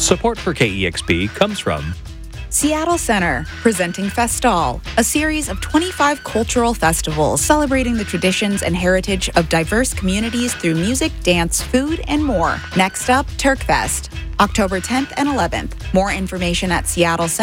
Support for KEXP comes from Seattle Center, presenting Festal, a series of 25 cultural festivals celebrating the traditions and heritage of diverse communities through music, dance, food, and more. Next up, Turkfest, October 10th and 11th. More information at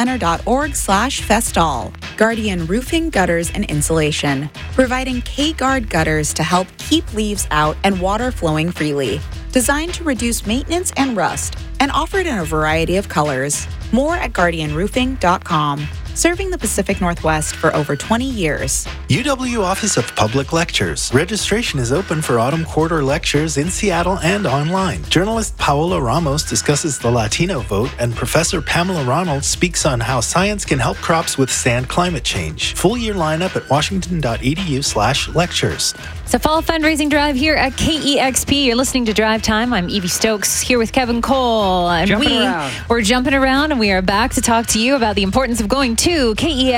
seattlecenter.org/festal. Guardian Roofing, Gutters, and Insulation, providing K-Guard gutters to help keep leaves out and water flowing freely. Designed to reduce maintenance and rust, and offered in a variety of colors. More at guardianroofing.com. Serving the Pacific Northwest for over 20 years. UW Office of Public Lectures. Registration is open for autumn quarter lectures in Seattle and online. Journalist Paola Ramos discusses the Latino vote, and Professor Pamela Ronald speaks on how science can help crops withstand climate change. Full year lineup at washington.edu/lectures. It's a fall fundraising drive here at KEXP. You're listening to Drive Time. I'm Evie Stokes here with Kevin Cole. And we're jumping around, and we are back to talk to you about the importance of going to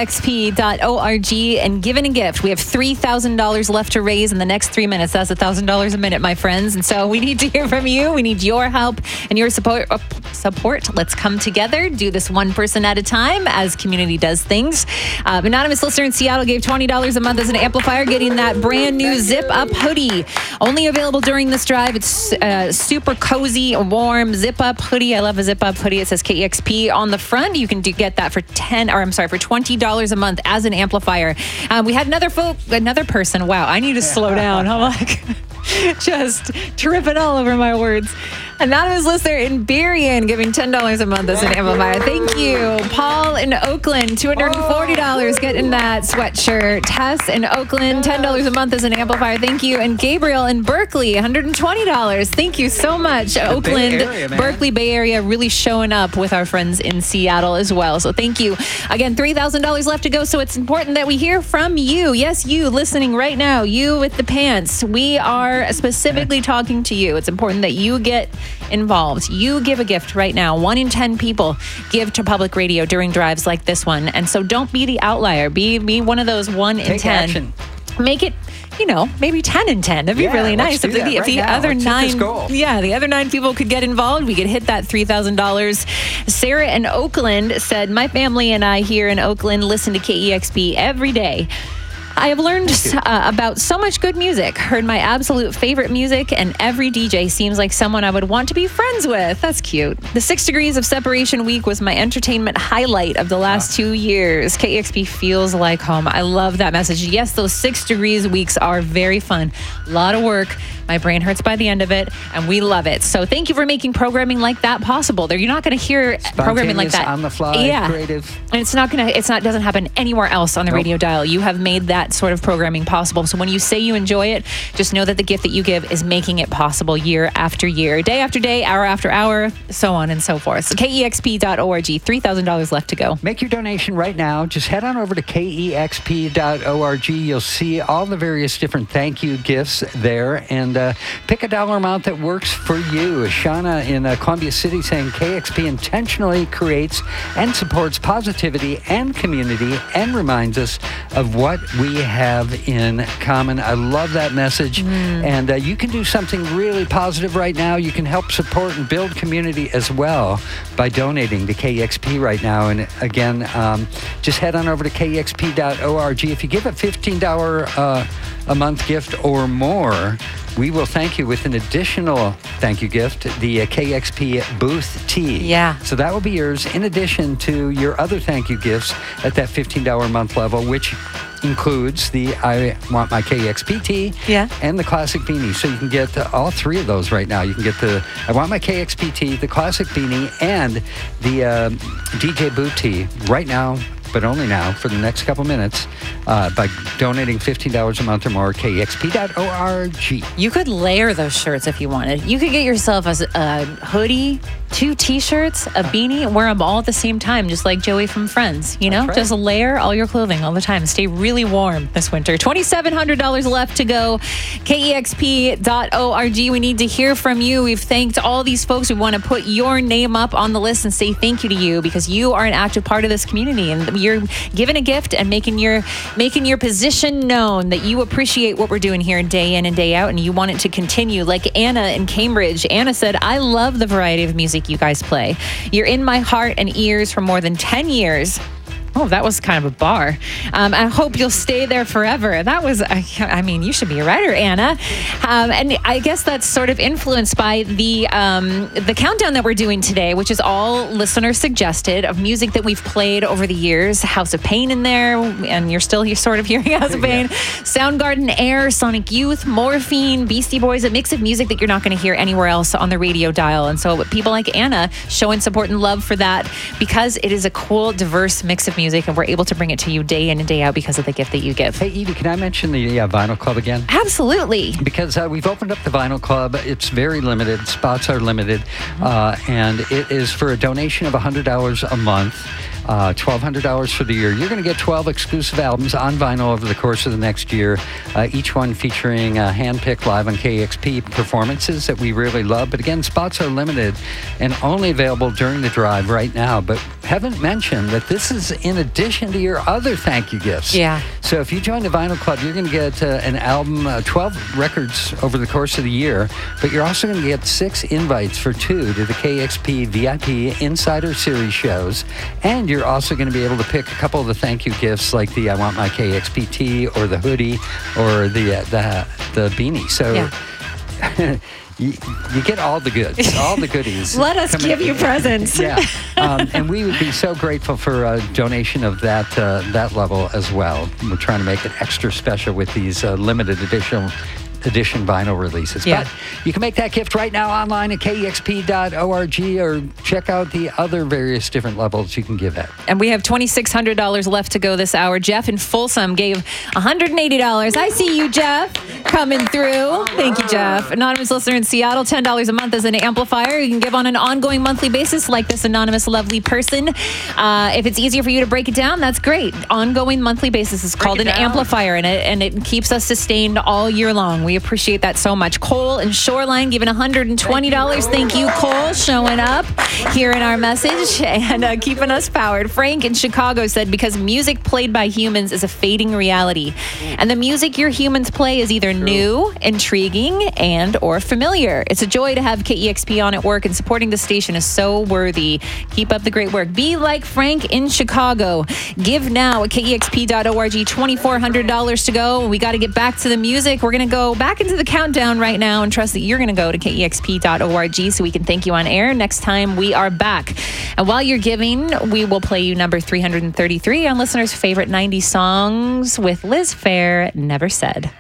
KEXP.org and giving a gift. We have $3,000 left to raise in the next 3 minutes. That's $1,000 a minute, my friends. And so we need to hear from you. We need your help and your support. Let's come together, do this one person at a time as community does things. Anonymous listener in Seattle gave $20 a month as an amplifier, getting that brand new Zip Up hoodie. Only available during this drive. It's super cozy, warm Zip Up hoodie. I love a Zip Up hoodie. It says KEXP on the front. You can get that for $20 a month as an amplifier. We had another person. Wow, I need to slow down. I'm like just tripping all over my words. Anonymous listener in Berrien giving $10 a month as an amplifier. Thank you. Paul in Oakland, $240 getting that sweatshirt. Tess in Oakland, $10 a month as an amplifier. Thank you. And Gabriel in Berkeley, $120. Thank you so much. Oakland, Berkeley, Bay Area really showing up with our friends in Seattle as well. So thank you. Again, $3,000 left to go. So it's important that we hear from you. Yes, you listening right now, you with the pants. We are specifically talking to you. It's important that you get involved. You give a gift right now. 1 in 10 people give to public radio during drives like this one. And so don't be the outlier. Be one of those 1 in 10. Action. Make it, maybe 10 in 10. That'd be really nice. If the other 9 people could get involved, we could hit that $3,000. Sarah in Oakland said, my family and I here in Oakland listen to KEXP every day. I have learned about so much good music, heard my absolute favorite music, and every DJ seems like someone I would want to be friends with. That's cute. The 6 Degrees of Separation week was my entertainment highlight of the last 2 years. KEXP feels like home. I love that message. Yes, those 6 Degrees weeks are very fun. A lot of work. My brain hurts by the end of it, and we love it. So thank you for making programming like that possible. You're not going to hear programming like that on the fly, creative, and doesn't happen anywhere else on the radio dial. You have made that sort of programming possible. So when you say you enjoy it, just know that the gift that you give is making it possible year after year, day after day, hour after hour, so on and so forth. So KEXP.org, $3,000 left to go. Make your donation right now. Just head on over to KEXP.org. You'll see all the various different thank you gifts there, and pick a dollar amount that works for you. Shauna in Columbia City saying KEXP intentionally creates and supports positivity and community and reminds us of what we have in common. I love that message. And you can do something really positive right now. You can help support and build community as well by donating to KEXP right now. And again, just head on over to KEXP.org. If you give a $15 a month gift or more, we will thank you with an additional thank you gift, the KEXP Booth Tee. Yeah. So that will be yours in addition to your other thank you gifts at that $15 a month level, which includes the I Want My KEXP tee and the Classic Beanie. So you can get all 3 of those right now. You can get the I Want My KEXP tee, the Classic Beanie, and the DJ Boot tee right now, but only now for the next couple minutes by donating $15 a month or more, KEXP.org. You could layer those shirts if you wanted. You could get yourself a hoodie, 2 T-shirts, a beanie, and wear them all at the same time, just like Joey from Friends. Right. Just layer all your clothing all the time. Stay really warm this winter. $2,700 left to go. KEXP.org. We need to hear from you. We've thanked all these folks. We want to put your name up on the list and say thank you to you because you are an active part of this community. And you're giving a gift and making your position known that you appreciate what we're doing here day in and day out, and you want it to continue. Like Anna in Cambridge. Anna said, I love the variety of music you guys play. You're in my heart and ears for more than 10 years. Oh, that was kind of a bar. I hope you'll stay there forever. That was, I mean, you should be a writer, Anna. And I guess that's sort of influenced by the countdown that we're doing today, which is all listener suggested of music that we've played over the years. House of Pain in there, and you're sort of hearing House of Pain. Soundgarden, Air, Sonic Youth, Morphine, Beastie Boys, a mix of music that you're not going to hear anywhere else on the radio dial. And so people like Anna showing support and love for that, because it is a cool, diverse mix of music, and we're able to bring it to you day in and day out because of the gift that you give. Hey, Edie, can I mention the Vinyl Club again? Absolutely. Because we've opened up the Vinyl Club. It's very limited. Spots are limited. And it is for a donation of $100 a month. $1,200 for the year. You're going to get 12 exclusive albums on vinyl over the course of the next year, each one featuring hand-picked live on KEXP performances that we really love. But again, spots are limited and only available during the drive right now. But haven't mentioned that this is in addition to your other thank you gifts. Yeah. So if you join the Vinyl Club, you're going to get an album, 12 records over the course of the year, but you're also going to get 6 invites for 2 to the KEXP VIP Insider Series shows, and you're also going to be able to pick a couple of the thank you gifts, like the I Want My KEXP tee, or the hoodie, or the beanie. So you get all the goods, all the goodies. Let us give you presents. Yeah, and we would be so grateful for a donation of that level as well. We're trying to make it extra special with these limited edition vinyl releases. Yeah. But you can make that gift right now online at KEXP.org, or check out the other various different levels you can give at. And we have $2,600 left to go this hour. Jeff in Folsom gave $180. I see you, Jeff, coming through. Thank you, Jeff. Anonymous listener in Seattle, $10 a month as an amplifier. You can give on an ongoing monthly basis like this anonymous lovely person. If it's easier for you to break it down, that's great. Ongoing monthly basis is called an amplifier, and it keeps us sustained all year long. We appreciate that so much. Cole and Shoreline giving $120. Thank you, Cole, showing up, hearing our message, and keeping us powered. Frank in Chicago said, because music played by humans is a fading reality, and the music your humans play is either new, intriguing, and or familiar. It's a joy to have KEXP on at work, and supporting the station is so worthy. Keep up the great work. Be like Frank in Chicago. Give now at KEXP.org. $2,400 to go. We got to get back to the music. We're going to go back into the countdown right now and trust that you're going to go to KEXP.org so we can thank you on air next time we are back. And while you're giving, we will play you number 333 on listeners' favorite 90s songs with Liz Phair, Never Said.